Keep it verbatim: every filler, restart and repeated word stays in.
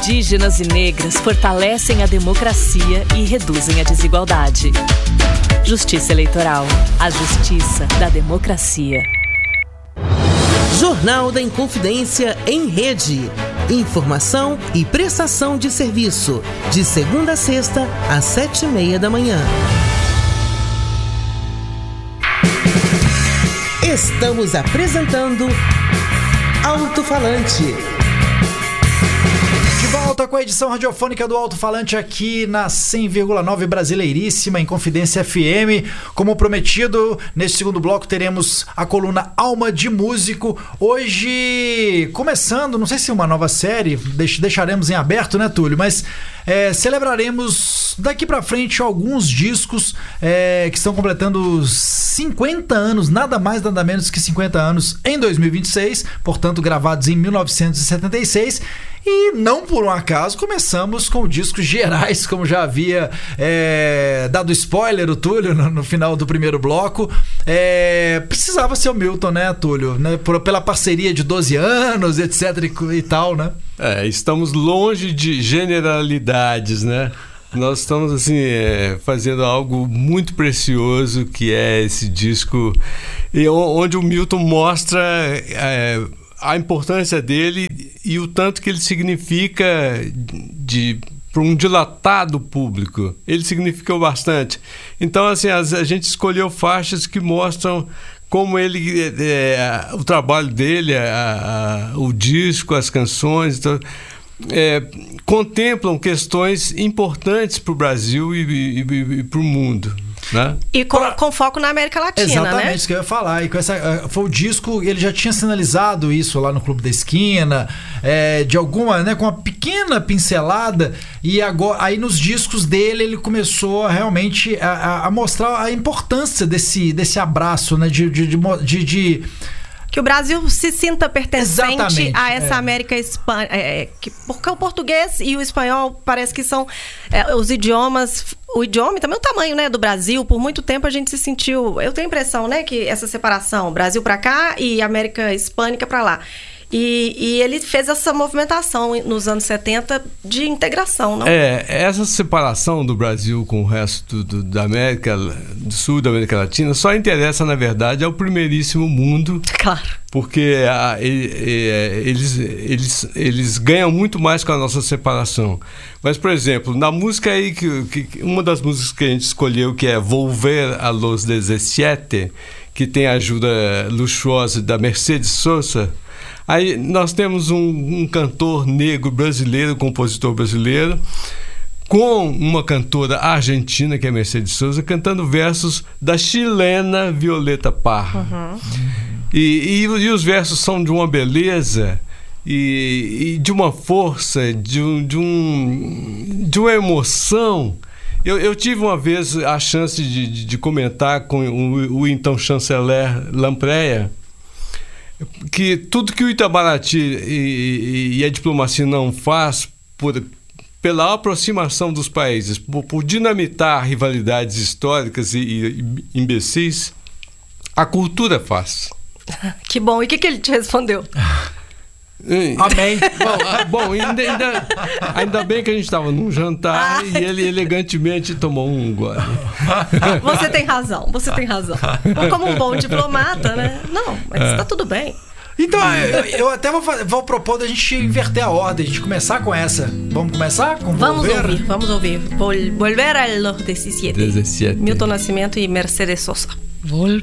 indígenas e negras fortalecem a democracia e reduzem a desigualdade. Justiça Eleitoral. A justiça da democracia. Jornal da Inconfidência em Rede. Informação e prestação de serviço. De segunda a sexta, às sete e meia da manhã. Estamos apresentando Alto Falante. De volta com a edição radiofônica do Alto Falante aqui na cem vírgula nove Brasileiríssima, em Confidência F M. Como prometido, neste segundo bloco teremos a coluna Alma de Músico. Hoje, começando, não sei se é uma nova série, deix- deixaremos em aberto, né, Túlio? Mas é, celebraremos daqui pra frente alguns discos é, que estão completando cinquenta anos, nada mais, nada menos que cinquenta anos em dois mil e vinte e seis, portanto gravados em mil novecentos e setenta e seis. E não por um acaso começamos com discos gerais, como já havia é, dado spoiler o Túlio no, no final do primeiro bloco. É, precisava ser o Milton, né, Túlio? Né, por, pela parceria de doze anos, etc e, e tal, né? É, estamos longe de generalidades, né? Nós estamos assim, é, fazendo algo muito precioso, que é esse disco, e onde o Milton mostra é, a importância dele e o tanto que ele significa de, para um dilatado público. Ele significou bastante. Então, assim, a, a gente escolheu faixas que mostram como ele, é, o trabalho dele, a, a, o disco, as canções, então, é, contemplam questões importantes para o Brasil e, e, e, e para o mundo, né? E com, pra... com foco na América Latina, exatamente, né? Isso que eu ia falar. E com essa, foi o disco, ele já tinha sinalizado isso lá no Clube da Esquina, é, de alguma, né, com uma pequena pincelada, e agora, aí nos discos dele ele começou a, realmente a, a mostrar a importância desse, desse abraço, né, de... de, de, de que o Brasil se sinta pertencente exatamente, a essa é. América hispânica, é, que, porque o português e o espanhol parece que são é, os idiomas, o idioma e também o tamanho, né, do Brasil. Por muito tempo a gente se sentiu, eu tenho a impressão, né, que essa separação, Brasil para cá e América hispânica para lá. E, e ele fez essa movimentação nos anos setenta de integração, não? É, essa separação do Brasil com o resto do, da América do Sul, da América Latina, só interessa, na verdade, ao primeiríssimo mundo. Claro. Porque a, eles, eles, eles ganham muito mais com a nossa separação. Mas, por exemplo, na música aí, que, que, uma das músicas que a gente escolheu, que é Volver a los dezessete, que tem a ajuda luxuosa da Mercedes Sosa. Aí nós temos um, um cantor negro brasileiro, compositor brasileiro, com uma cantora argentina, que é Mercedes Sosa, cantando versos da chilena Violeta Parra. Uhum. E, e, e os versos são de uma beleza e, e de uma força, de, um, de, um, de uma emoção. Eu, eu tive uma vez a chance de, de, de comentar com o, o então chanceler Lampreia, que tudo que o Itamaraty e, e, e a diplomacia não faz por, pela aproximação dos países, por, por dinamitar rivalidades históricas e, e imbecis, a cultura faz. Que bom. E o que, que ele te respondeu? Amém. Bom, bom ainda, ainda, ainda bem que a gente estava num jantar. Ai. E ele elegantemente tomou um gole. Você tem razão, você tem razão. Como um bom diplomata, né? Não, mas está é. tudo bem. Então, eu, eu até vou, vou propor da gente inverter a ordem, a gente começar com essa. Vamos começar? Com vamos Volver? ouvir, vamos ouvir. Vol, Volver a los dezessete. dezessete. Milton Nascimento e Mercedes Sosa. Volver.